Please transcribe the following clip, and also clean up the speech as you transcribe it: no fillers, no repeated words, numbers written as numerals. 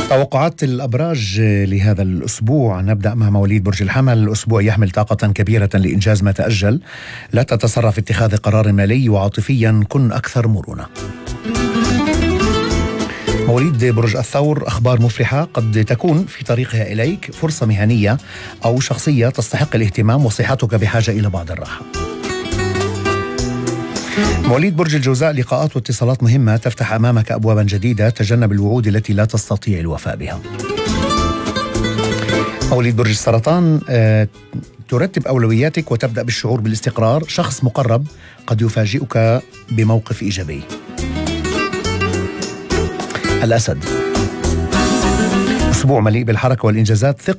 توقعات الأبراج لهذا الأسبوع. نبدأ مع مواليد برج الحمل. الأسبوع يحمل طاقة كبيرة لإنجاز ما تأجل. لا تتسرع في اتخاذ قرار مالي، وعاطفيا كن أكثر مرونة. مواليد برج الثور، أخبار مفرحة قد تكون في طريقها إليك، فرصة مهنية أو شخصية تستحق الاهتمام، وصحتك بحاجة إلى بعض الراحة. مواليد برج الجوزاء، لقاءات واتصالات مهمة تفتح أمامك أبوابا جديدة، تجنب الوعود التي لا تستطيع الوفاء بها. مواليد برج السرطان، ترتب أولوياتك وتبدأ بالشعور بالاستقرار. شخص مقرب قد يفاجئك بموقف إيجابي. الأسد، أسبوع مليء بالحركة والإنجازات، ثق